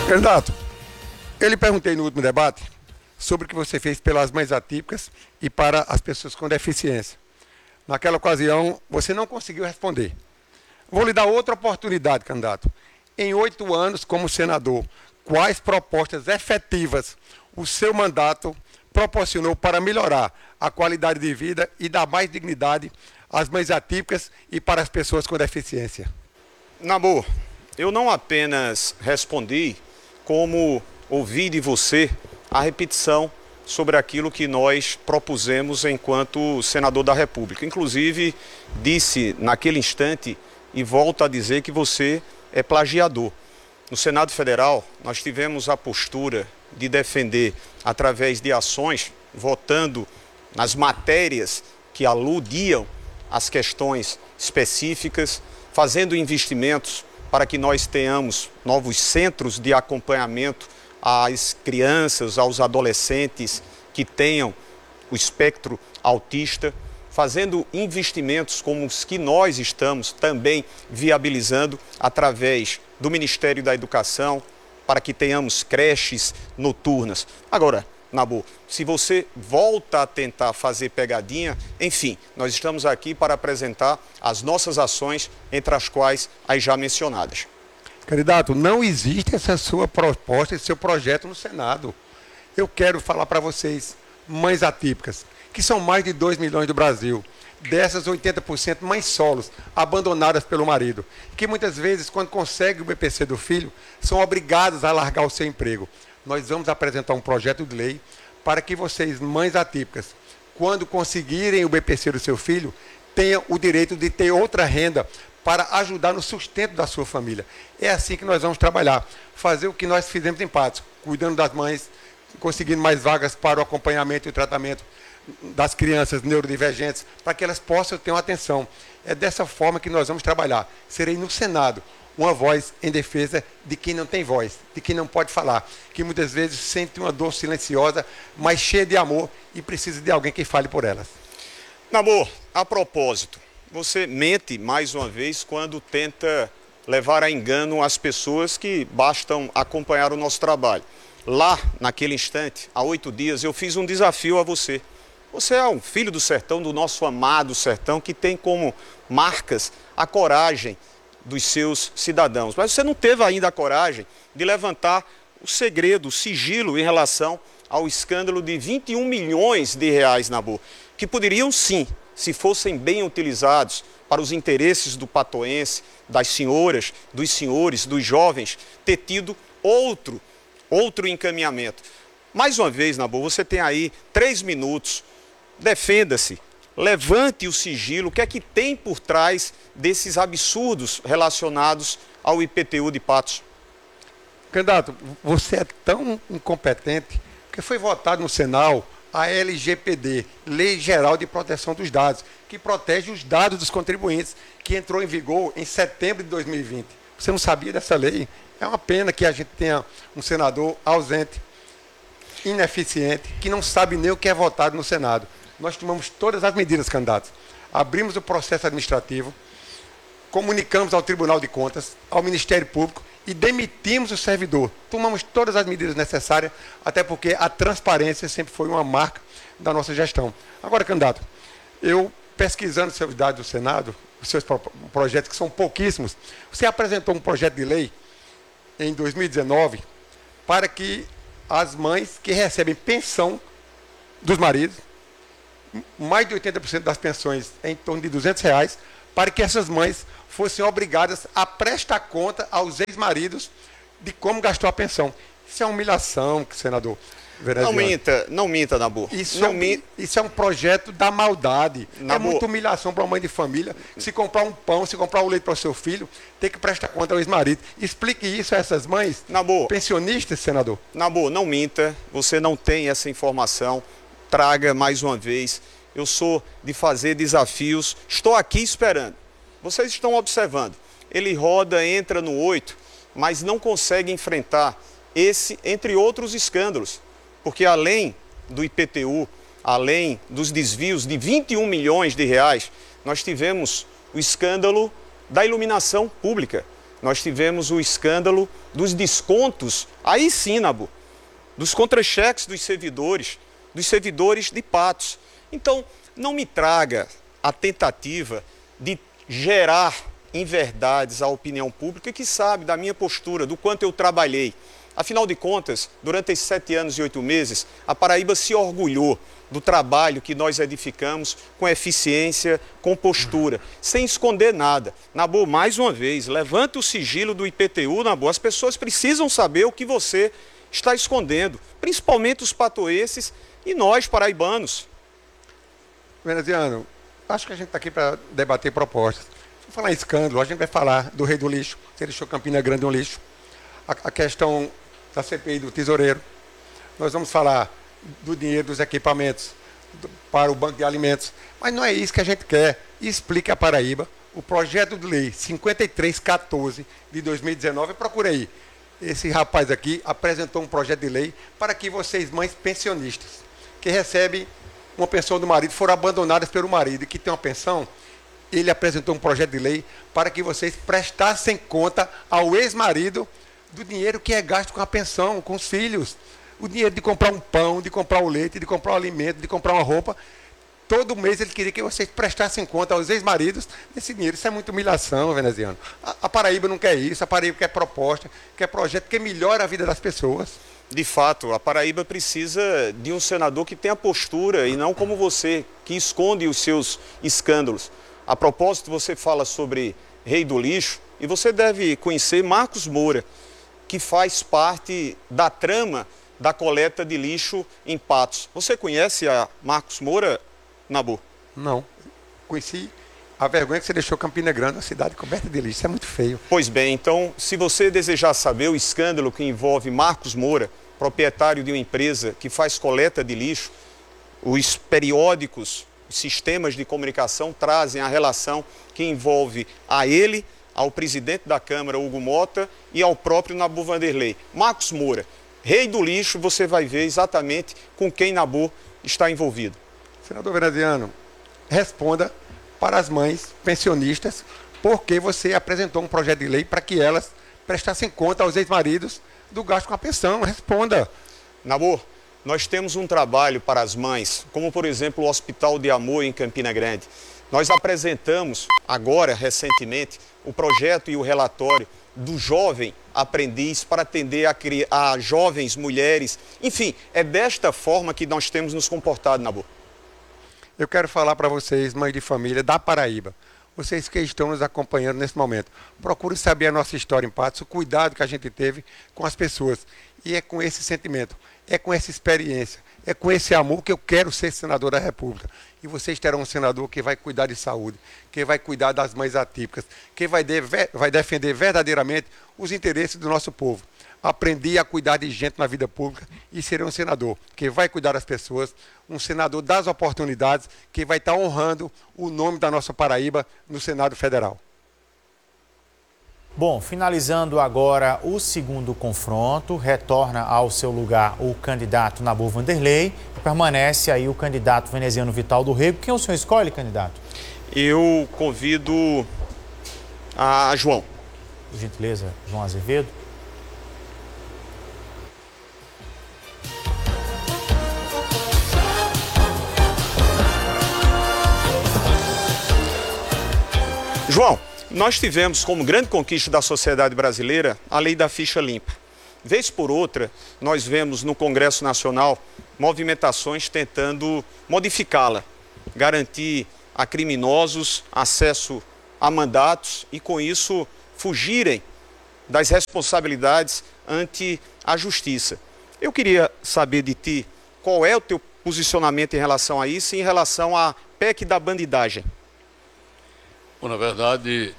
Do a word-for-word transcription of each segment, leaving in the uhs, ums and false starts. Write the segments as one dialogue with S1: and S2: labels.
S1: Candidato, eu lhe perguntei no último debate sobre o que você fez pelas mães atípicas e para as pessoas com deficiência. Naquela ocasião, você não conseguiu responder. Vou lhe dar outra oportunidade, candidato. Em oito anos como senador, quais propostas efetivas o seu mandato proporcionou para melhorar a qualidade de vida e dar mais dignidade às mães atípicas e para as pessoas com deficiência?
S2: Nabor, eu não apenas respondi, como ouvi de você a repetição sobre aquilo que nós propusemos enquanto senador da República. Inclusive, disse naquele instante e volto a dizer que você é plagiador. No Senado Federal, nós tivemos a postura de defender, através de ações, votando nas matérias que aludiam às questões específicas, fazendo investimentos para que nós tenhamos novos centros de acompanhamento às crianças, aos adolescentes que tenham o espectro autista, fazendo investimentos como os que nós estamos também viabilizando através do Ministério da Educação, para que tenhamos creches noturnas. Agora, Nabor, se você volta a tentar fazer pegadinha, enfim, nós estamos aqui para apresentar as nossas ações, entre as quais as já mencionadas.
S1: Candidato, não existe essa sua proposta, esse seu projeto no Senado. Eu quero falar para vocês, mães atípicas, que são mais de dois milhões do Brasil. Dessas, oitenta por cento mães solos, abandonadas pelo marido, que muitas vezes, quando conseguem o B P C do filho, são obrigadas a largar o seu emprego. Nós vamos apresentar um projeto de lei para que vocês, mães atípicas, quando conseguirem o B P C do seu filho, tenham o direito de ter outra renda para ajudar no sustento da sua família. É assim que nós vamos trabalhar, fazer o que nós fizemos em Patos, cuidando das mães, conseguindo mais vagas para o acompanhamento e o tratamento das crianças neurodivergentes, para que elas possam ter uma atenção. É dessa forma que nós vamos trabalhar. Serei no Senado uma voz em defesa de quem não tem voz, de quem não pode falar, que muitas vezes sente uma dor silenciosa, mas cheia de amor e precisa de alguém que fale por elas.
S2: Nabor, a propósito, você mente mais uma vez quando tenta levar a engano as pessoas que bastam acompanhar o nosso trabalho. Lá, naquele instante, há oito dias, eu fiz um desafio a você. Você é um filho do sertão, do nosso amado sertão, que tem como marcas a coragem dos seus cidadãos. Mas você não teve ainda a coragem de levantar o segredo, o sigilo em relação ao escândalo de vinte e um milhões de reais, Nabor, que poderiam sim, se fossem bem utilizados para os interesses do patoense, das senhoras, dos senhores, dos jovens, ter tido outro, outro encaminhamento. Mais uma vez, Nabor, você tem aí três minutos. Defenda-se, levante o sigilo, o que é que tem por trás desses absurdos relacionados ao I P T U de Patos?
S1: Candidato, você é tão incompetente que foi votado no Senado a L G P D, Lei Geral de Proteção dos Dados, que protege os dados dos contribuintes, que entrou em vigor em setembro de dois mil e vinte. Você não sabia dessa lei? É uma pena que a gente tenha um senador ausente, ineficiente, que não sabe nem o que é votado no Senado. Nós tomamos todas as medidas, candidatos. Abrimos o processo administrativo, comunicamos ao Tribunal de Contas, ao Ministério Público e demitimos o servidor. Tomamos todas as medidas necessárias, até porque a transparência sempre foi uma marca da nossa gestão. Agora, candidato, eu pesquisando seus dados do Senado, os seus projetos, que são pouquíssimos, você apresentou um projeto de lei em dois mil e dezenove para que as mães que recebem pensão dos maridos, mais de oitenta por cento das pensões em torno de duzentos reais, para que essas mães fossem obrigadas a prestar conta aos ex-maridos de como gastou a pensão. Isso é uma humilhação, senador.
S2: Não minta, não minta, Nabor.
S1: Isso,
S2: não
S1: é um,
S2: minta.
S1: isso é um projeto da maldade.
S2: Nabor.
S1: É muita humilhação para uma mãe de família. Se comprar um pão, se comprar um leite para o seu filho, ter que prestar conta ao ex-marido. Explique isso a essas mães,
S2: Nabor.
S1: pensionistas, senador.
S2: Nabor, não minta. Você não tem essa informação. Traga mais uma vez. Eu sou de fazer desafios. Estou aqui esperando. Vocês estão observando. Ele roda, entra no oito, mas não consegue enfrentar esse, entre outros escândalos. Porque além do I P T U, além dos desvios de vinte e um milhões de reais, nós tivemos o escândalo da iluminação pública. nós tivemos o escândalo dos descontos, aí sim, Nabu, dos contra-cheques dos servidores, dos servidores de Patos. Então, não me traga a tentativa de gerar inverdades à opinião pública que sabe da minha postura, do quanto eu trabalhei. Afinal de contas, durante esses sete anos e oito meses, a Paraíba se orgulhou do trabalho que nós edificamos com eficiência, com postura, sem esconder nada. Nabu, mais uma vez, levante o sigilo do I P T U, Nabu. As pessoas precisam saber o que você está escondendo, principalmente os patoenses e nós, paraibanos.
S1: Veneziano, acho que a gente está aqui para debater propostas. Se eu falar em escândalo, a gente vai falar do rei do lixo, se ele deixou Campina Grande um lixo. A, a questão da C P I do tesoureiro. Nós vamos falar do dinheiro dos equipamentos do, para o banco de alimentos. Mas não é isso que a gente quer. Explique a Paraíba o projeto de lei cinquenta e três quatorze de dois mil e dezenove. Procura aí. Esse rapaz aqui apresentou um projeto de lei para que vocês, mães pensionistas, que recebem uma pensão do marido, foram abandonadas pelo marido e que tem uma pensão, ele apresentou um projeto de lei para que vocês prestassem conta ao ex-marido do dinheiro que é gasto com a pensão, com os filhos. O dinheiro de comprar um pão, de comprar o leite, de comprar o alimento, de comprar uma roupa. Todo mês ele queria que vocês prestassem conta aos ex-maridos desse dinheiro. Isso é muita humilhação, veneziano. A, a Paraíba não quer isso, a Paraíba quer proposta, quer projeto que melhora a vida das pessoas.
S2: De fato, a Paraíba precisa de um senador que tenha postura e não como você, que esconde os seus escândalos. A propósito, você fala sobre rei do lixo e você deve conhecer Marcos Moura, que faz parte da trama da coleta de lixo em Patos. Você conhece a Marcos Moura, Nabu?
S1: Não. Conheci a vergonha que você deixou Campina Grande, uma cidade coberta de lixo. Isso é muito feio.
S2: Pois bem, então, se você desejar saber o escândalo que envolve Marcos Moura, proprietário de uma empresa que faz coleta de lixo, os periódicos, os sistemas de comunicação trazem a relação que envolve a ele, ao presidente da Câmara, Hugo Mota, e ao próprio Nabu Vanderlei. Marcos Moura, rei do lixo, você vai ver exatamente com quem Nabu está envolvido.
S1: Senador veneziano, responda para as mães pensionistas por que você apresentou um projeto de lei para que elas prestassem conta aos ex-maridos do gasto com a pensão. Responda.
S2: Nabu, nós temos um trabalho para as mães, como por exemplo o Hospital de Amor em Campina Grande. Nós apresentamos agora, recentemente, o projeto e o relatório do jovem aprendiz para atender a, a jovens mulheres. Enfim, é desta forma que nós temos nos comportado, Nabu.
S1: Eu quero falar para vocês, mães de família da Paraíba, vocês que estão nos acompanhando nesse momento, procurem saber a nossa história em Patos, o cuidado que a gente teve com as pessoas. E é com esse sentimento, é com essa experiência, é com esse amor que eu quero ser senador da República. E vocês terão um senador que vai cuidar de saúde, que vai cuidar das mães atípicas, que vai, de, vai defender verdadeiramente os interesses do nosso povo. Aprendi a cuidar de gente na vida pública e serei um senador que vai cuidar das pessoas, um senador das oportunidades, que vai estar honrando o nome da nossa Paraíba no Senado Federal.
S3: Bom, finalizando agora o segundo confronto, retorna ao seu lugar o candidato Nabu Vanderlei e permanece aí o candidato veneziano Vital do Rego. Quem o senhor escolhe, candidato?
S2: Eu convido a João.
S3: Por gentileza, João Azevedo.
S2: João, nós tivemos como grande conquista da sociedade brasileira a lei da ficha limpa. Vez por outra, nós vemos no Congresso Nacional movimentações tentando modificá-la, garantir a criminosos acesso a mandatos e, com isso, fugirem das responsabilidades ante a justiça. Eu queria saber de ti qual é o teu posicionamento em relação a isso e em relação à P E C da bandidagem.
S4: Bom, na verdade,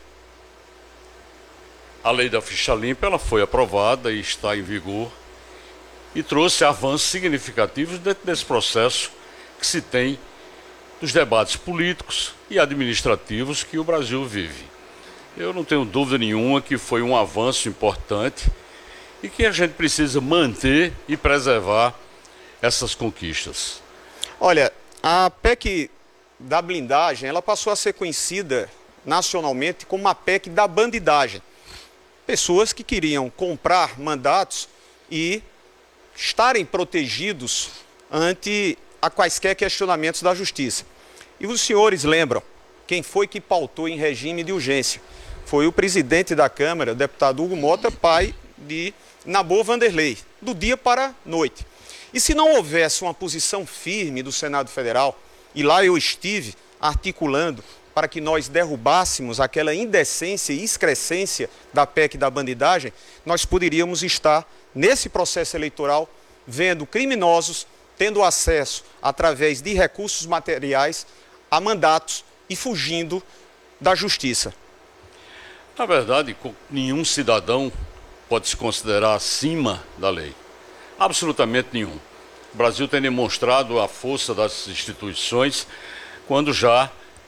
S4: a lei da ficha limpa ela foi aprovada e está em vigor e trouxe avanços significativos dentro desse processo que se tem dos debates políticos e administrativos que o Brasil vive. Eu não tenho dúvida nenhuma que foi um avanço importante e que a gente precisa manter e preservar essas conquistas.
S2: Olha, a P E C da blindagem ela passou a ser conhecida nacionalmente como a P E C da bandidagem. pessoas que queriam comprar mandatos e estarem protegidos ante a quaisquer questionamentos da justiça. E os senhores lembram quem foi que pautou em regime de urgência? Foi o presidente da Câmara, o deputado Hugo Mota, pai de Nabor Vanderlei, do dia para a noite. E se não houvesse uma posição firme do Senado Federal, e lá eu estive articulando para que nós derrubássemos aquela indecência e excrescência da P E C da bandidagem, nós poderíamos estar, nesse processo eleitoral, vendo criminosos tendo acesso, através de recursos materiais, a mandatos e fugindo da justiça.
S4: Na verdade, nenhum cidadão pode se considerar acima da lei. Absolutamente nenhum. O Brasil tem demonstrado a força das instituições quando já,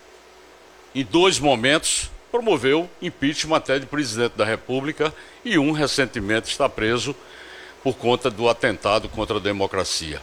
S4: em dois momentos, promoveu impeachment até de presidente da República e um recentemente está preso por conta do atentado contra a democracia.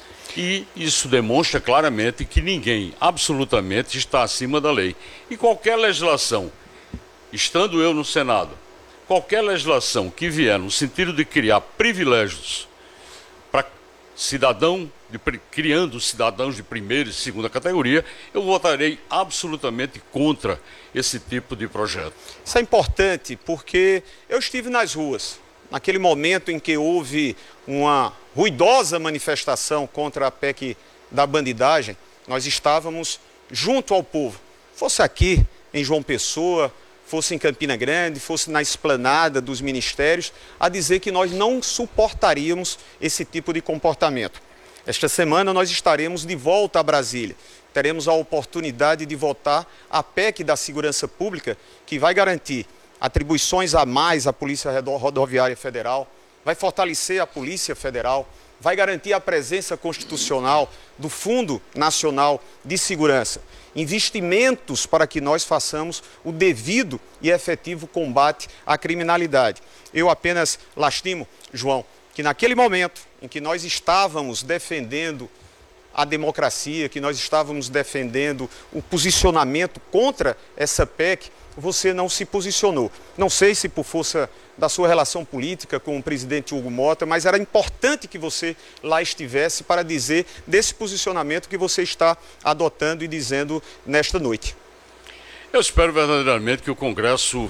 S4: E isso demonstra claramente que ninguém, absolutamente, está acima da lei. E qualquer legislação, estando eu no Senado, qualquer legislação que vier no sentido de criar privilégios para cidadão, de, criando cidadãos de primeira e segunda categoria, eu votarei absolutamente contra esse tipo de projeto.
S2: Isso é importante porque eu estive nas ruas, naquele momento em que houve uma ruidosa manifestação contra a P E C da bandidagem, nós estávamos junto ao povo, fosse aqui em João Pessoa, fosse em Campina Grande, fosse na esplanada dos ministérios, a dizer que nós não suportaríamos esse tipo de comportamento. Esta semana nós estaremos de volta a Brasília. Teremos a oportunidade de votar a P E C da Segurança Pública, que vai garantir atribuições a mais à Polícia Rodoviária Federal, vai fortalecer a Polícia Federal, vai garantir a presença constitucional do Fundo Nacional de Segurança, investimentos para que nós façamos o devido e efetivo combate à criminalidade. Eu apenas lastimo, João, que naquele momento em que nós estávamos defendendo a democracia, que nós estávamos defendendo o posicionamento contra essa P E C, você não se posicionou. Não sei se por força da sua relação política com o presidente Hugo Mota, mas era importante que você lá estivesse para dizer desse posicionamento que você está adotando e dizendo nesta noite.
S4: Eu espero verdadeiramente que o Congresso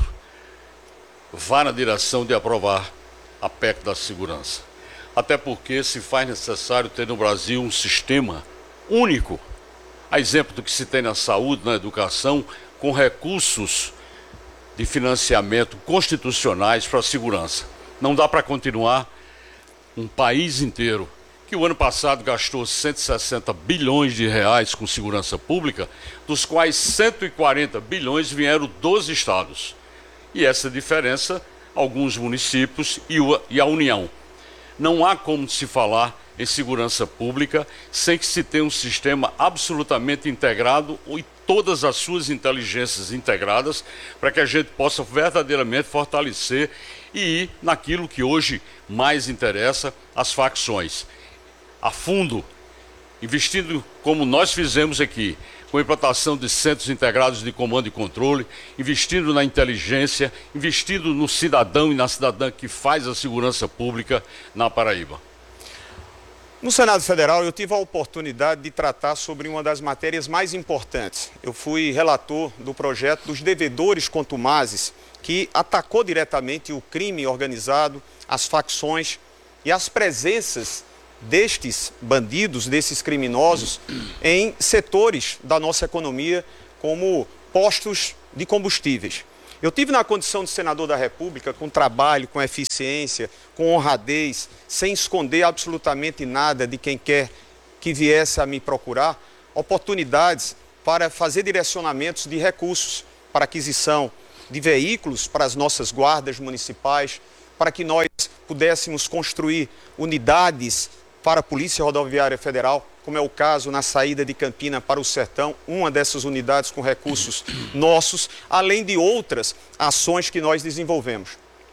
S4: vá na direção de aprovar a P E C da segurança. Até porque se faz necessário ter no Brasil um sistema único, a exemplo do que se tem na saúde, na educação, com recursos de financiamento constitucionais para a segurança. Não dá para continuar um país inteiro, que o ano passado gastou cento e sessenta bilhões de reais com segurança pública, dos quais cento e quarenta bilhões vieram dos estados. E essa diferença, alguns municípios e a União. Não há como se falar em segurança pública sem que se tenha um sistema absolutamente integrado e todas as suas inteligências integradas para que a gente possa verdadeiramente fortalecer e ir naquilo que hoje mais interessa, as facções. A fundo, investindo como nós fizemos aqui, com a implantação de centros integrados de comando e controle, investindo na inteligência, investindo no cidadão e na cidadã que faz a segurança pública na Paraíba.
S2: No Senado Federal, eu tive a oportunidade de tratar sobre uma das matérias mais importantes. Eu fui relator do projeto dos devedores contumazes, que atacou diretamente o crime organizado, as facções e as presenças destes bandidos, desses criminosos, em setores da nossa economia, como postos de combustíveis. Eu tive na condição de senador da República, com trabalho, com eficiência, com honradez, sem esconder absolutamente nada de quem quer que viesse a me procurar, oportunidades para fazer direcionamentos de recursos para aquisição de veículos para as nossas guardas municipais, para que nós pudéssemos construir unidades para a Polícia Rodoviária Federal, como é o caso na saída de Campina para o Sertão, uma dessas unidades com recursos nossos, além de outras ações que nós desenvolvemos.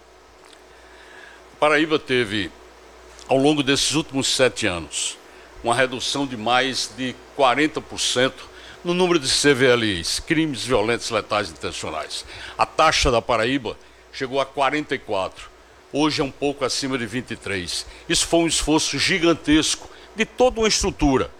S4: Paraíba teve, ao longo desses últimos sete anos, uma redução de mais de quarenta por cento no número de C V L Is, crimes violentos letais intencionais. A taxa da Paraíba chegou a quarenta e quatro. Hoje é um pouco acima de vinte e três. Isso foi um esforço gigantesco de toda uma estrutura.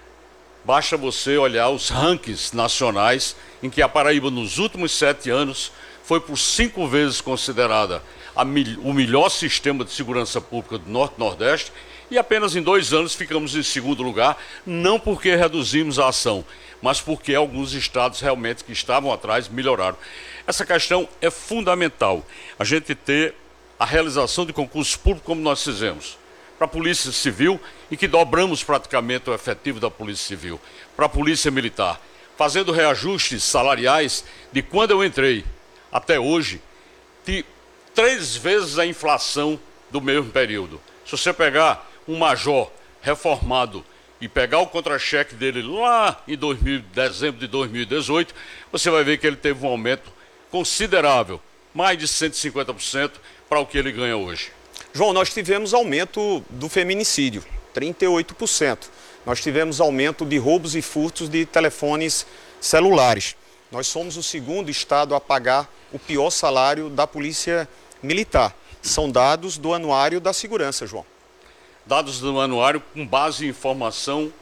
S4: Basta você olhar os rankings nacionais em que a Paraíba, nos últimos sete anos, foi por cinco vezes considerada a mil, o melhor sistema de segurança pública do Norte e Nordeste, e apenas em dois anos ficamos em segundo lugar, não porque reduzimos a ação, mas porque alguns estados realmente que estavam atrás melhoraram. Essa questão é fundamental, a gente ter a realização de concursos públicos como nós fizemos. Para a Polícia Civil, em que dobramos praticamente o efetivo da Polícia Civil. Para a Polícia Militar, fazendo reajustes salariais de quando eu entrei até hoje, de três vezes a inflação do mesmo período. Se você pegar um major reformado e pegar o contra-cheque dele lá em dois mil, dezembro de dois mil e dezoito, você vai ver que ele teve um aumento considerável, mais de cento e cinquenta por cento para o que ele ganha hoje.
S2: João, nós tivemos aumento do feminicídio, trinta e oito por cento. Nós tivemos aumento de roubos e furtos de telefones celulares. Nós somos o segundo estado a pagar o pior salário da Polícia Militar. São dados do Anuário da Segurança, João.
S4: Dados do anuário com base em informação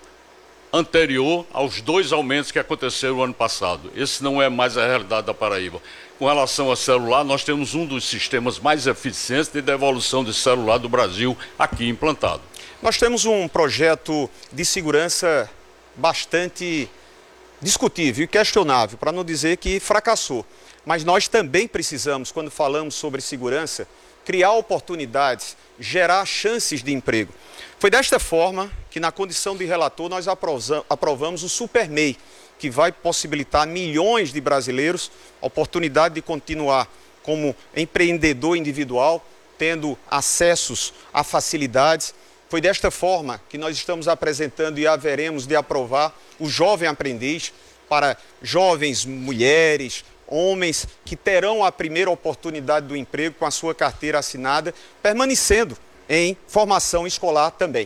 S4: anterior aos dois aumentos que aconteceram no ano passado. Esse não é mais a realidade da Paraíba. Com relação ao celular, nós temos um dos sistemas mais eficientes de devolução de celular do Brasil aqui implantado.
S2: Nós temos um projeto de segurança bastante discutível e questionável, para não dizer que fracassou. Mas nós também precisamos, quando falamos sobre segurança, criar oportunidades, gerar chances de emprego. Foi desta forma que, na condição de relator, nós aprovamos o Super M E I, que vai possibilitar milhões de brasileiros a oportunidade de continuar como empreendedor individual, tendo acessos a facilidades. Foi desta forma que nós estamos apresentando e haveremos de aprovar o Jovem Aprendiz para jovens mulheres, homens que terão a primeira oportunidade do emprego com a sua carteira assinada, permanecendo em formação escolar também.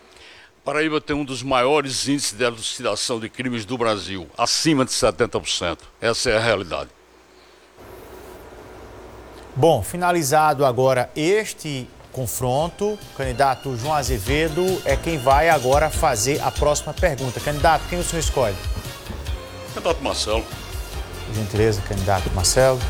S4: Paraíba tem um dos maiores índices de elucidação de crimes do Brasil, acima de setenta por cento. Essa é a realidade.
S3: Bom, finalizado agora este confronto, o candidato João Azevedo é quem vai agora fazer a próxima pergunta. Candidato, quem o senhor escolhe?
S4: Candidato Marcelo.
S3: Por gentileza, candidato Marcelo.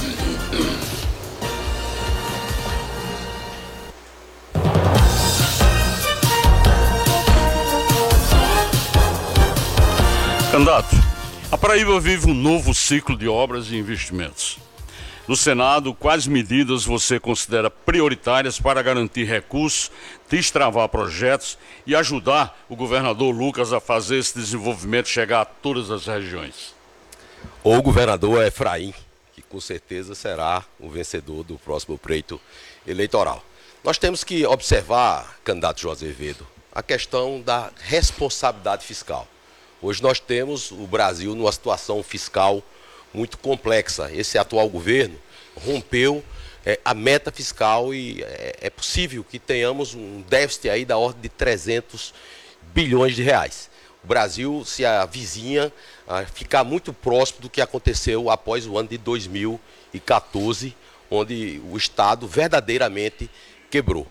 S4: Candidato, a Paraíba vive um novo ciclo de obras e investimentos. No Senado, quais medidas você considera prioritárias para garantir recursos, destravar projetos e ajudar o governador Lucas a fazer esse desenvolvimento chegar a todas as regiões?
S5: O governador Efraim, que com certeza será o vencedor do próximo pleito eleitoral. Nós temos que observar, candidato João Azevedo, a questão da responsabilidade fiscal. Hoje nós temos o Brasil numa situação fiscal muito complexa. Esse atual governo rompeu é, a meta fiscal e é, é possível que tenhamos um déficit aí da ordem de trezentos bilhões de reais. O Brasil se avizinha a ficar muito próximo do que aconteceu após o ano de dois mil e quatorze, onde o Estado verdadeiramente quebrou.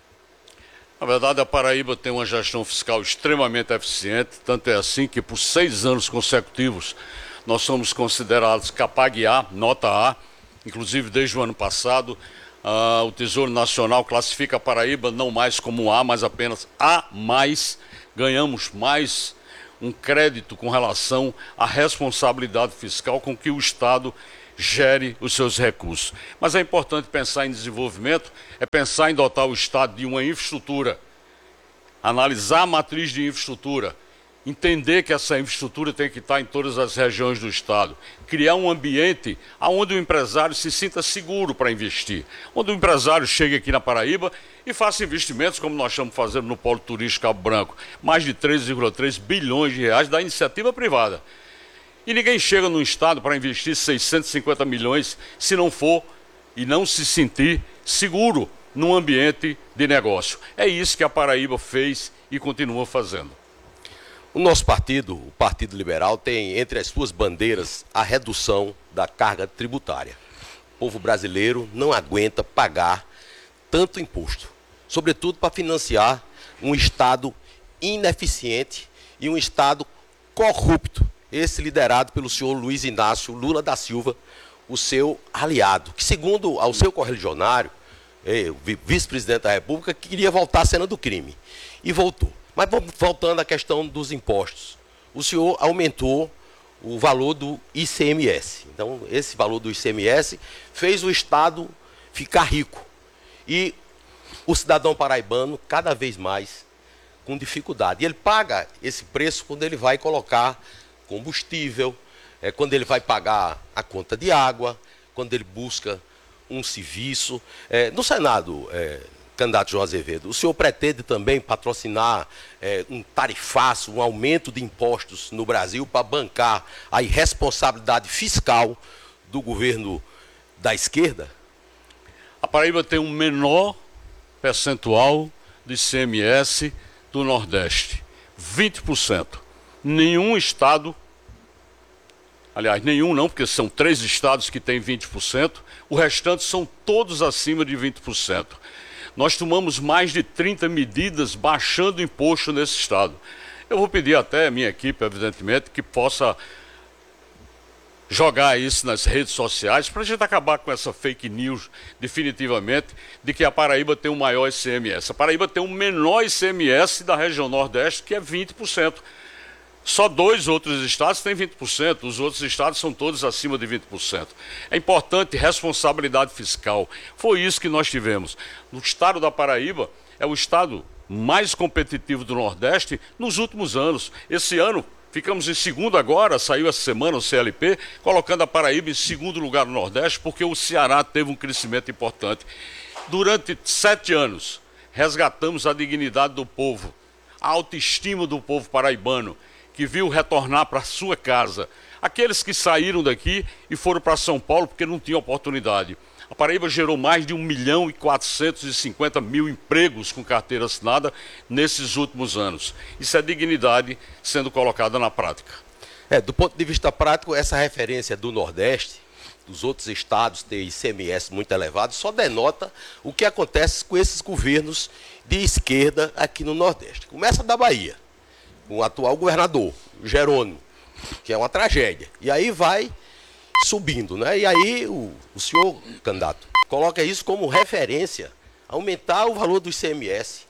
S4: Na verdade, a Paraíba tem uma gestão fiscal extremamente eficiente, tanto é assim que por seis anos consecutivos nós somos considerados Capag A, nota A, inclusive desde o ano passado uh, o Tesouro Nacional classifica a Paraíba não mais como A, mas apenas A mais, ganhamos mais um crédito com relação à responsabilidade fiscal com que o Estado gere os seus recursos. Mas é importante pensar em desenvolvimento, é pensar em dotar o Estado de uma infraestrutura, analisar a matriz de infraestrutura, entender que essa infraestrutura tem que estar em todas as regiões do Estado, criar um ambiente onde o empresário se sinta seguro para investir, onde o empresário chegue aqui na Paraíba e faça investimentos como nós estamos fazendo no Polo Turístico Cabo Branco, mais de três vírgula três bilhões de reais da iniciativa privada. E ninguém chega no Estado para investir seiscentos e cinquenta milhões se não for e não se sentir seguro num ambiente de negócio. É isso que a Paraíba fez e continua fazendo.
S5: O nosso partido, o Partido Liberal, tem entre as suas bandeiras a redução da carga tributária. povo brasileiro não aguenta pagar tanto imposto, sobretudo para financiar um Estado ineficiente e um Estado corrupto, esse liderado pelo senhor Luiz Inácio Lula da Silva, o seu aliado, que segundo ao seu correligionário, o vice-presidente da República, queria voltar à cena do crime. E voltou. Mas voltando à questão dos impostos, o senhor aumentou o valor do I C M S. Então, esse valor do I C M S fez o Estado ficar rico. E o cidadão paraibano, cada vez mais, com dificuldade. E ele paga esse preço quando ele vai colocar combustível, é, quando ele vai pagar a conta de água, quando ele busca um serviço. É, no Senado, é, candidato João Azevedo, o senhor pretende também patrocinar é, um tarifaço, um aumento de impostos no Brasil para bancar a irresponsabilidade fiscal do governo da esquerda?
S4: A Paraíba tem um menor percentual de I C M S do Nordeste, vinte por cento. Nenhum estado, aliás, nenhum não, porque são três estados que têm vinte por cento, o restante são todos acima de vinte por cento. Nós tomamos mais de trinta medidas baixando o imposto nesse estado. Eu vou pedir até à minha equipe, evidentemente, que possa jogar isso nas redes sociais para a gente acabar com essa fake news definitivamente de que a Paraíba tem o maior I C M S. A Paraíba tem o menor I C M S da região Nordeste, que é vinte por cento. Só dois outros estados têm vinte por cento, os outros estados são todos acima de vinte por cento. É importante responsabilidade fiscal. Foi isso que nós tivemos. No estado da Paraíba, é o estado mais competitivo do Nordeste nos últimos anos. Esse ano, ficamos em segundo agora, saiu essa semana o C L P, colocando a Paraíba em segundo lugar no Nordeste, porque o Ceará teve um crescimento importante. Durante sete anos, resgatamos a dignidade do povo, a autoestima do povo paraibano, que viu retornar para sua casa. Aqueles que saíram daqui e foram para São Paulo porque não tinham oportunidade. A Paraíba gerou mais de um milhão e quatrocentos e cinquenta mil empregos com carteira assinada nesses últimos anos. Isso é dignidade sendo colocada na prática.
S5: É, do ponto de vista prático, essa referência do Nordeste, dos outros estados ter I C M S muito elevado, só denota o que acontece com esses governos de esquerda aqui no Nordeste. Começa da Bahia, com o atual governador, Jerônimo, que é uma tragédia. E aí vai subindo, né? E aí o, o senhor, candidato, coloca isso como referência, aumentar o valor do I C M S.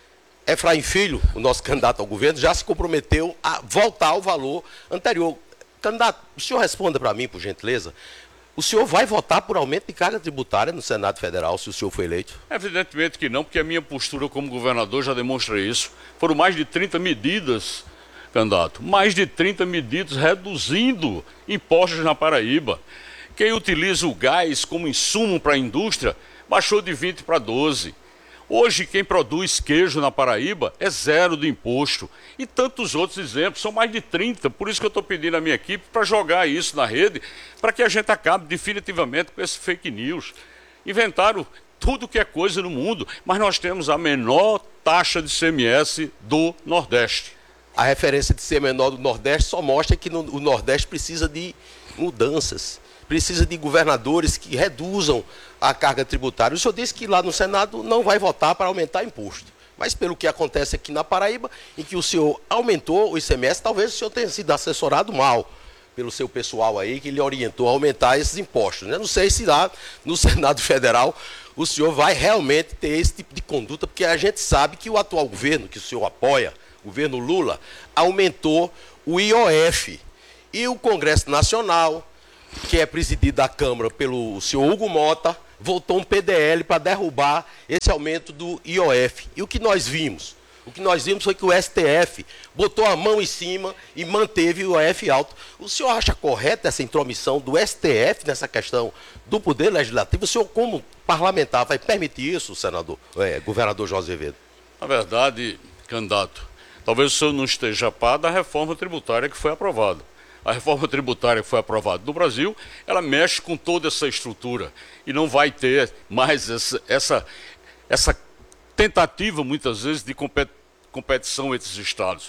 S5: Efraim Filho, o nosso candidato ao governo, já se comprometeu a voltar ao valor anterior. Candidato, o senhor responda para mim, por gentileza. O senhor vai votar por aumento de carga tributária no Senado Federal, se o senhor for eleito?
S4: Evidentemente que não, porque a minha postura como governador já demonstra isso. Foram mais de trinta medidas, candidato, mais de trinta medidas reduzindo impostos na Paraíba. Quem utiliza o gás como insumo para a indústria baixou de vinte para doze. Hoje, quem produz queijo na Paraíba é zero de imposto. E tantos outros exemplos, são mais de trinta. Por isso que eu estou pedindo à minha equipe para jogar isso na rede, para que a gente acabe definitivamente com esse fake news. Inventaram tudo que é coisa no mundo, mas nós temos a menor taxa de I C M S do Nordeste.
S5: A referência de ser menor do Nordeste só mostra que no, o Nordeste precisa de mudanças, precisa de governadores que reduzam a carga tributária. O senhor disse que lá no Senado não vai votar para aumentar imposto. Mas pelo que acontece aqui na Paraíba, em que o senhor aumentou o I C M S, talvez o senhor tenha sido assessorado mal pelo seu pessoal aí, que lhe orientou a aumentar esses impostos. Eu não sei se lá no Senado Federal o senhor vai realmente ter esse tipo de conduta, porque a gente sabe que o atual governo, que o senhor apoia, o governo Lula, aumentou o I O F. E o Congresso Nacional, que é presidido da Câmara pelo senhor Hugo Mota, votou um P D L para derrubar esse aumento do I O F. E o que nós vimos? O que nós vimos foi que o S T F botou a mão em cima e manteve o I O F alto. O senhor acha correta essa intromissão do S T F nessa questão do Poder Legislativo? O senhor, como parlamentar, vai permitir isso, senador, é, governador João Azevedo?
S4: Na verdade, candidato, talvez o senhor não esteja a par da reforma tributária que foi aprovada. A reforma tributária que foi aprovada no Brasil, ela mexe com toda essa estrutura e não vai ter mais essa, essa, essa tentativa, muitas vezes, de competição entre os estados.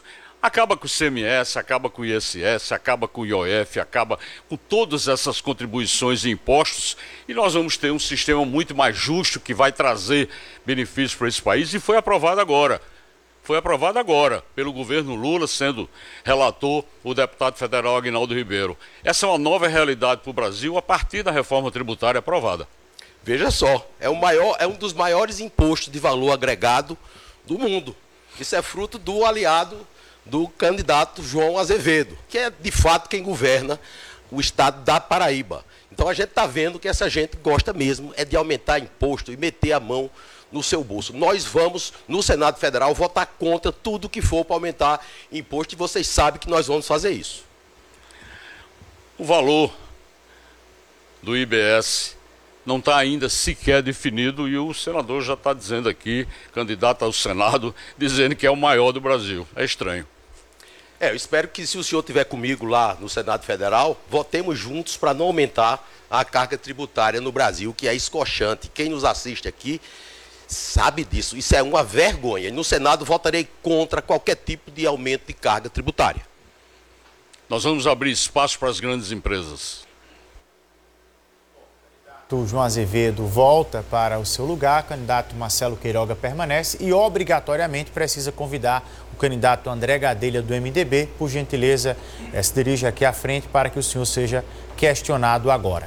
S4: Acaba com o C M S, acaba com o I S S, acaba com o I O F, acaba com todas essas contribuições e impostos e nós vamos ter um sistema muito mais justo que vai trazer benefícios para esse país e foi aprovado agora. Foi aprovado agora pelo governo Lula, sendo relator o deputado federal Aguinaldo Ribeiro. Essa é uma nova realidade para o Brasil a partir da reforma tributária aprovada.
S5: Veja só, é, o maior, é um dos maiores impostos de valor agregado do mundo. Isso é fruto do aliado do candidato João Azevedo, que é de fato quem governa o estado da Paraíba. Então a gente está vendo que essa gente gosta mesmo é de aumentar imposto e meter a mão no seu bolso. Nós vamos, no Senado Federal, votar contra tudo que for para aumentar imposto e vocês sabem que nós vamos fazer isso.
S4: O valor do I B S não está ainda sequer definido e o senador já está dizendo aqui, candidato ao Senado, dizendo que é o maior do Brasil. É estranho.
S5: É, eu espero que se o senhor estiver comigo lá no Senado Federal, votemos juntos para não aumentar a carga tributária no Brasil, que é escochante. Quem nos assiste aqui sabe disso. Isso é uma vergonha. E no Senado votarei contra qualquer tipo de aumento de carga tributária.
S4: Nós vamos abrir espaço para as grandes empresas.
S3: O João Azevedo volta para o seu lugar, o candidato Marcelo Queiroga permanece e obrigatoriamente precisa convidar o candidato André Gadelha do M D B, por gentileza, se dirige aqui à frente para que o senhor seja questionado agora.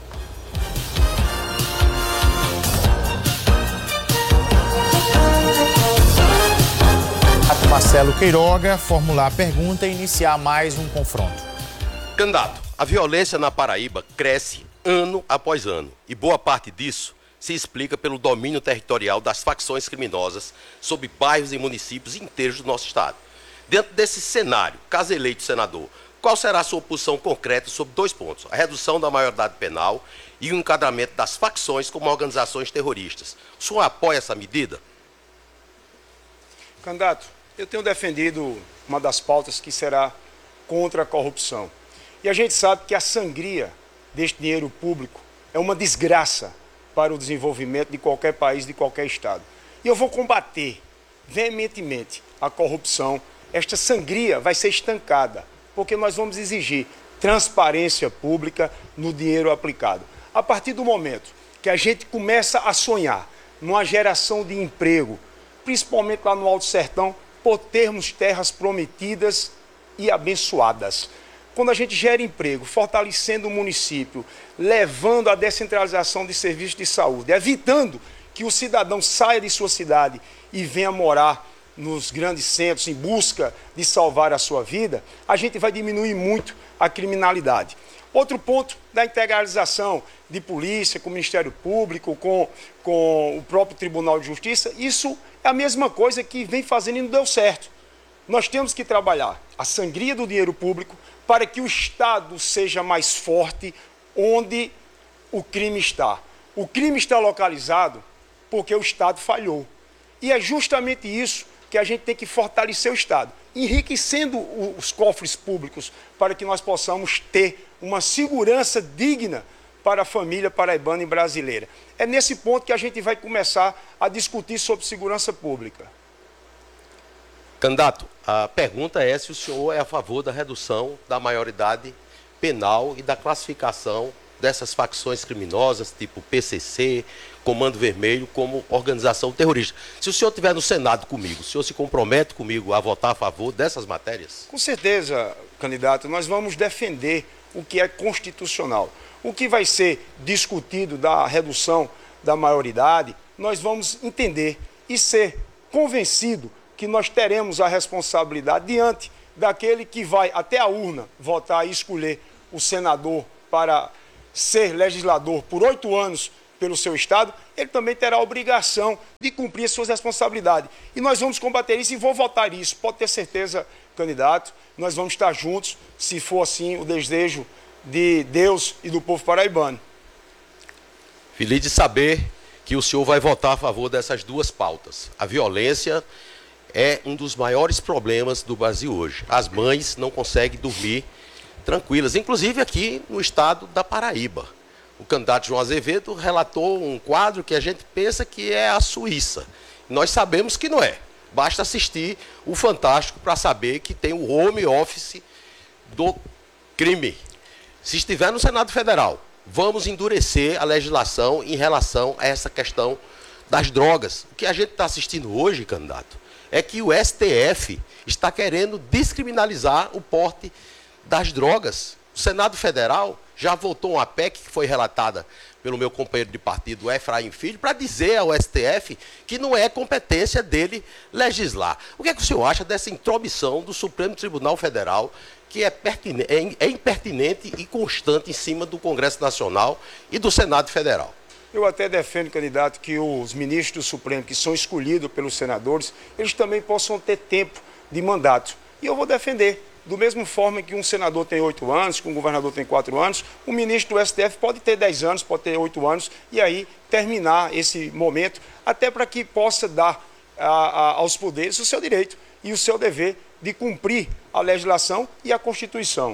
S3: Marcelo Queiroga formular a pergunta e iniciar mais um confronto.
S5: Candidato, a violência na Paraíba cresce ano após ano e boa parte disso se explica pelo domínio territorial das facções criminosas sobre bairros e municípios inteiros do nosso estado. Dentro desse cenário, caso eleito senador, qual será a sua posição concreta sobre dois pontos? A redução da maioridade penal e o enquadramento das facções como organizações terroristas. O senhor apoia essa medida?
S6: Candidato, eu tenho defendido uma das pautas que será contra a corrupção. E a gente sabe que a sangria deste dinheiro público é uma desgraça para o desenvolvimento de qualquer país, de qualquer estado. E eu vou combater veementemente a corrupção. Esta sangria vai ser estancada, porque nós vamos exigir transparência pública no dinheiro aplicado. A partir do momento que a gente começa a sonhar numa geração de emprego, principalmente lá no Alto Sertão, por termos terras prometidas e abençoadas. Quando a gente gera emprego, fortalecendo o município, levando a descentralização de serviços de saúde, evitando que o cidadão saia de sua cidade e venha morar nos grandes centros em busca de salvar a sua vida, a gente vai diminuir muito a criminalidade. Outro ponto da integralização de polícia com o Ministério Público, com, com o próprio Tribunal de Justiça, isso é a mesma coisa que vem fazendo e não deu certo. Nós temos que trabalhar a sangria do dinheiro público para que o Estado seja mais forte onde o crime está. O crime está localizado porque o Estado falhou. E é justamente isso que a gente tem que fortalecer o Estado, enriquecendo os cofres públicos para que nós possamos ter uma segurança digna para a família paraibana e brasileira. É nesse ponto que a gente vai começar a discutir sobre segurança pública.
S5: Candidato, a pergunta é se o senhor é a favor da redução da maioridade penal e da classificação dessas facções criminosas, tipo P C C, Comando Vermelho, como organização terrorista. Se o senhor estiver no Senado comigo, o senhor se compromete comigo a votar a favor dessas matérias?
S6: Com certeza, candidato, nós vamos defender o que é constitucional. O que vai ser discutido da redução da maioridade, nós vamos entender e ser convencido que nós teremos a responsabilidade diante daquele que vai até a urna votar e escolher o senador para ser legislador por oito anos pelo seu estado, ele também terá a obrigação de cumprir as suas responsabilidades. E nós vamos combater isso e vou votar isso. Pode ter certeza, candidato, nós vamos estar juntos, se for assim o desejo de Deus e do povo paraibano.
S5: Feliz de saber que o senhor vai votar a favor dessas duas pautas. A violência é um dos maiores problemas do Brasil hoje. As mães não conseguem dormir tranquilas, inclusive aqui no estado da Paraíba. O candidato João Azevedo relatou um quadro que a gente pensa que é a Suíça. Nós sabemos que não é. Basta assistir o Fantástico para saber que tem o home office do crime. Se estiver no Senado Federal, vamos endurecer a legislação em relação a essa questão das drogas. O que a gente está assistindo hoje, candidato, é que o S T F está querendo descriminalizar o porte das drogas. O Senado Federal já votou uma P E C que foi relatada pelo meu companheiro de partido, Efraim Filho, para dizer ao S T F que não é competência dele legislar. O que é que o senhor acha dessa intromissão do Supremo Tribunal Federal, que é, pertinente, é impertinente e constante em cima do Congresso Nacional e do Senado Federal?
S6: Eu até defendo, candidato, que os ministros do Supremo, que são escolhidos pelos senadores, eles também possam ter tempo de mandato. E eu vou defender. Do mesmo forma que um senador tem oito anos, que um governador tem quatro anos, o ministro do S T F pode ter dez anos, pode ter oito anos, e aí terminar esse momento, até para que possa dar a, a, aos poderes o seu direito e o seu dever de cumprir a legislação e a Constituição.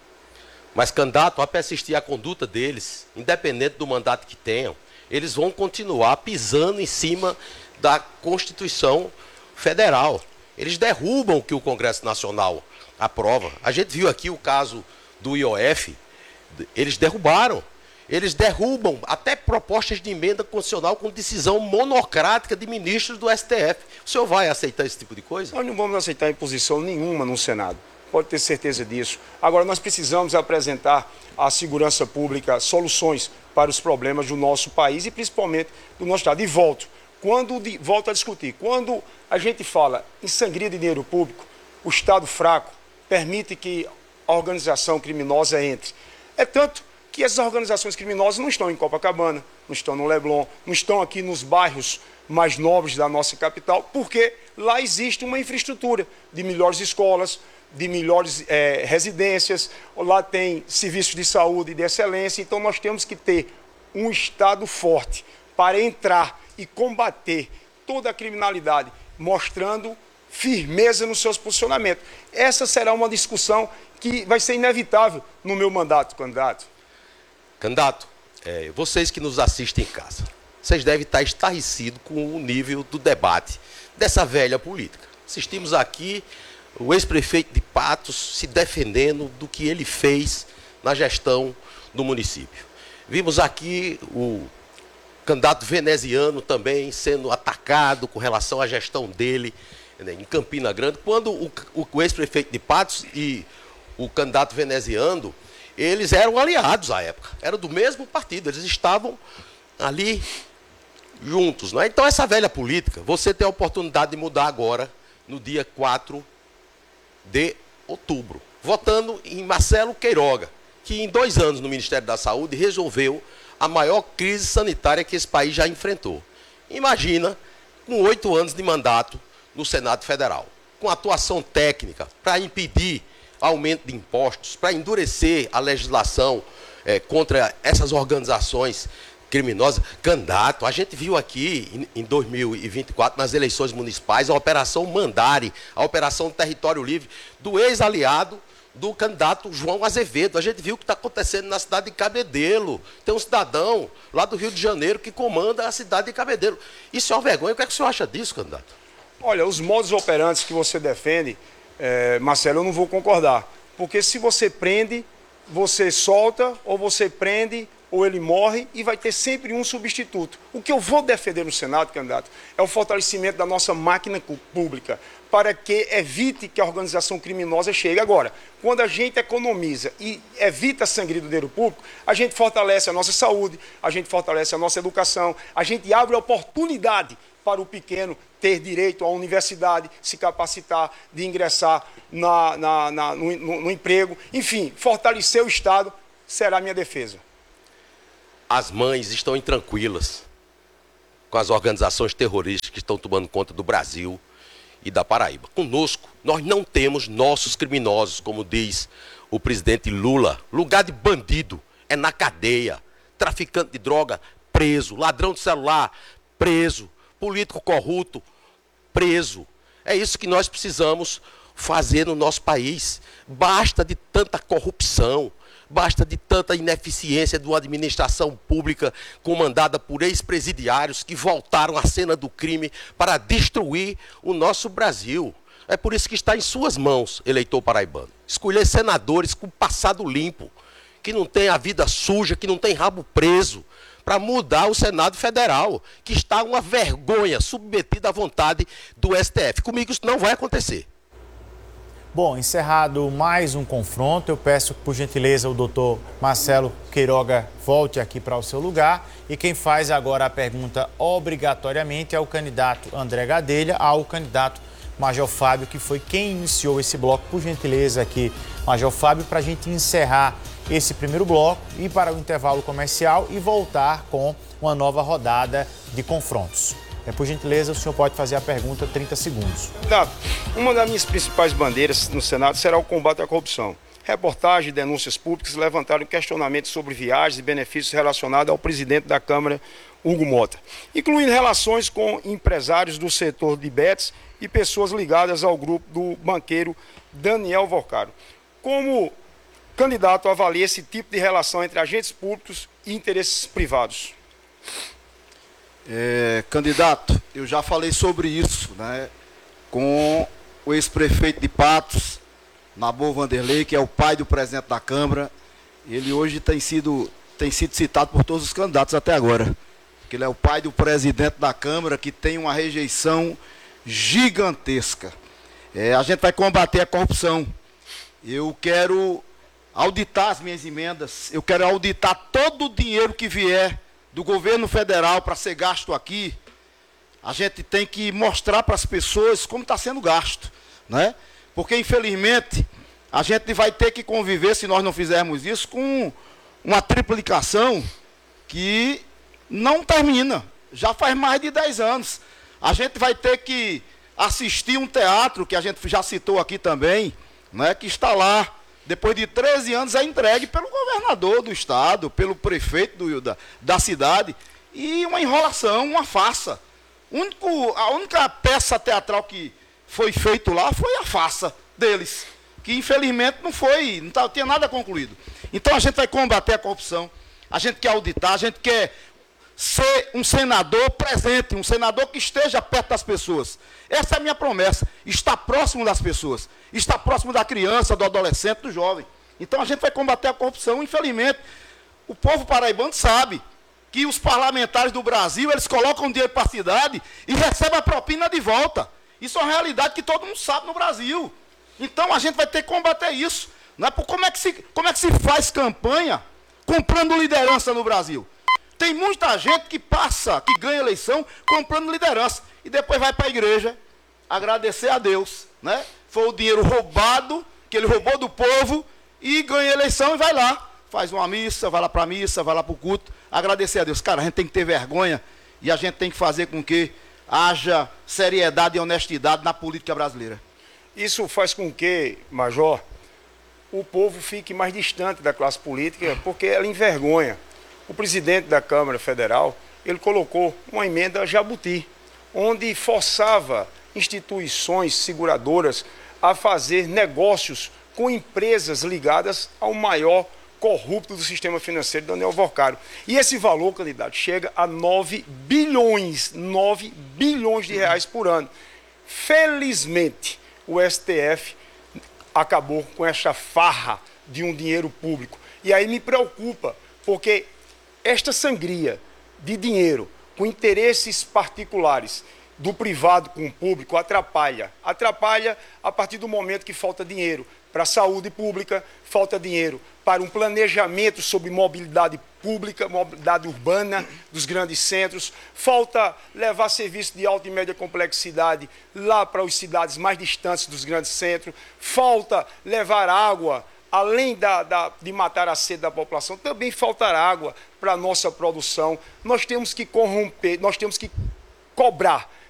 S5: Mas, candidato, a persistir a conduta deles, independente do mandato que tenham, eles vão continuar pisando em cima da Constituição Federal. Eles derrubam o que o Congresso Nacional aprova. A gente viu aqui o caso do I O F, eles derrubaram. Eles derrubam até propostas de emenda constitucional com decisão monocrática de ministros do S T F. O senhor vai aceitar esse tipo de coisa?
S6: Nós não vamos aceitar imposição nenhuma no Senado. Pode ter certeza disso. Agora, nós precisamos apresentar à segurança pública soluções para os problemas do nosso país e principalmente do nosso Estado. E volto, quando, volto a discutir, quando a gente fala em sangria de dinheiro público, o Estado fraco permite que a organização criminosa entre. É tanto que essas organizações criminosas não estão em Copacabana, não estão no Leblon, não estão aqui nos bairros mais nobres da nossa capital, porque lá existe uma infraestrutura de melhores escolas, de melhores é, residências, lá tem serviços de saúde de excelência, então nós temos que ter um Estado forte para entrar e combater toda a criminalidade, mostrando firmeza nos seus posicionamentos. Essa será uma discussão que vai ser inevitável no meu mandato, candidato.
S5: Candidato, é, vocês que nos assistem em casa, vocês devem estar estarrecidos com o nível do debate dessa velha política. Assistimos aqui o ex-prefeito de Patos se defendendo do que ele fez na gestão do município. Vimos aqui o candidato veneziano também sendo atacado com relação à gestão dele em Campina Grande, quando o, o, o ex-prefeito de Patos e o candidato veneziano, eles eram aliados à época, eram do mesmo partido, eles estavam ali juntos. Não é? Então, essa velha política, você tem a oportunidade de mudar agora, no dia quatro de outubro, votando em Marcelo Queiroga, que em dois anos no Ministério da Saúde resolveu a maior crise sanitária que esse país já enfrentou. Imagina, com oito anos de mandato no Senado Federal, com atuação técnica para impedir aumento de impostos, para endurecer a legislação é, contra essas organizações criminosas. Candidato, a gente viu aqui em, em dois mil e vinte e quatro, nas eleições municipais, a Operação Mandari, a Operação Território Livre, do ex-aliado do candidato João Azevedo. A gente viu o que está acontecendo na cidade de Cabedelo. Tem um cidadão lá do Rio de Janeiro que comanda a cidade de Cabedelo. Isso é uma vergonha. O que é que o senhor acha disso, candidato?
S6: Olha, os modos operantes que você defende, é, Marcelo, eu não vou concordar. Porque se você prende, você solta, ou você prende, ou ele morre, e vai ter sempre um substituto. O que eu vou defender no Senado, candidato, é o fortalecimento da nossa máquina pública, para que evite que a organização criminosa chegue. Agora, quando a gente economiza e evita a sangria do dinheiro público, a gente fortalece a nossa saúde, a gente fortalece a nossa educação, a gente abre a oportunidade para o pequeno ter direito à universidade, se capacitar, de ingressar na, na, na, no, no, no emprego. Enfim, fortalecer o Estado será a minha defesa.
S5: As mães estão intranquilas com as organizações terroristas que estão tomando conta do Brasil e da Paraíba. Conosco, nós não temos nossos criminosos, como diz o presidente Lula. Lugar de bandido é na cadeia. Traficante de droga, preso. Ladrão de celular, preso. Político corrupto, preso. É isso que nós precisamos fazer no nosso país. Basta de tanta corrupção. basta de tanta ineficiência de uma administração pública comandada por ex-presidiários que voltaram à cena do crime para destruir o nosso Brasil. É por isso que está em suas mãos, eleitor paraibano, escolher senadores com passado limpo, que não tem a vida suja, que não tem rabo preso, para mudar o Senado Federal, que está uma vergonha, submetida à vontade do S T F. Comigo isso não vai acontecer.
S3: Bom, encerrado mais um confronto, eu peço que, por gentileza, o doutor Marcelo Queiroga volte aqui para o seu lugar. E quem faz agora a pergunta obrigatoriamente é o candidato André Gadelha ao candidato Major Fábio, que foi quem iniciou esse bloco. Por gentileza aqui, Major Fábio, para a gente encerrar esse primeiro bloco, ir para o intervalo comercial e voltar com uma nova rodada de confrontos. É, por gentileza, o senhor pode fazer a pergunta, trinta segundos.
S6: Tá. Uma das minhas principais bandeiras no Senado será o combate à corrupção. Reportagens e denúncias públicas levantaram questionamentos sobre viagens e benefícios relacionados ao presidente da Câmara, Hugo Mota, incluindo relações com empresários do setor de bets e pessoas ligadas ao grupo do banqueiro Daniel Volcaro. Como candidato avalia esse tipo de relação entre agentes públicos e interesses privados?
S7: É, candidato, eu já falei sobre isso, né, com o ex-prefeito de Patos, Nabor Vanderlei, que é o pai do presidente da Câmara. Ele hoje tem sido, tem sido citado por todos os candidatos até agora, porque ele é o pai do presidente da Câmara, que tem uma rejeição gigantesca. É, a gente vai combater a corrupção. Eu quero auditar as minhas emendas, eu quero auditar todo o dinheiro que vier do governo federal para ser gasto aqui. A gente tem que mostrar para as pessoas como está sendo gasto, né? Porque, infelizmente, a gente vai ter que conviver, se nós não fizermos isso, com uma triplicação que não termina. Já faz mais de dez anos. A gente vai ter que assistir um teatro, que a gente já citou aqui também, né, que está lá, depois de treze anos, é entregue pelo governador do estado, pelo prefeito do, da, da cidade, e uma enrolação, uma farsa. Único, a única peça teatral que foi feito lá foi a farsa deles, que infelizmente não foi, não tá, tinha nada concluído. Então a gente vai combater a corrupção, a gente quer auditar, a gente quer ser um senador presente, um senador que esteja perto das pessoas. Essa é a minha promessa, estar próximo das pessoas, estar próximo da criança, do adolescente, do jovem. Então a gente vai combater a corrupção. Infelizmente, o povo paraibano sabe que os parlamentares do Brasil, eles colocam dinheiro para a cidade e recebem a propina de volta. Isso é uma realidade que todo mundo sabe no Brasil. Então a gente vai ter que combater isso. Não é? Como é que se, como é que se faz campanha comprando liderança no Brasil? Tem muita gente que passa, que ganha eleição comprando liderança e depois vai para a igreja agradecer a Deus, né? Foi o dinheiro roubado, que ele roubou do povo, e ganha eleição e vai lá, faz uma missa, vai lá para a missa, vai lá para o culto, agradecer a Deus. Cara, a gente tem que ter vergonha e a gente tem que fazer com que haja seriedade e honestidade na política brasileira.
S6: Isso faz com que, Major, o povo fique mais distante da classe política, porque ela envergonha. O presidente da Câmara Federal, ele colocou uma emenda jabuti, onde forçava instituições seguradoras a fazer negócios com empresas ligadas ao maior corrupto do sistema financeiro, Daniel Volcaro. E esse valor, candidato, chega a nove bilhões, nove bilhões de reais por ano. Felizmente, o S T F acabou com essa farra de um dinheiro público. E aí me preocupa, porque esta sangria de dinheiro com interesses particulares do privado com o público atrapalha. Atrapalha a partir do momento que falta dinheiro para a saúde pública, falta dinheiro para um planejamento sobre mobilidade pública, mobilidade urbana dos grandes centros, falta levar serviço de alta e média complexidade lá para as cidades mais distantes dos grandes centros, falta levar água, além da, da, de matar a sede da população, também faltar água para a nossa produção. Nós temos que corromper, nós temos que cobrar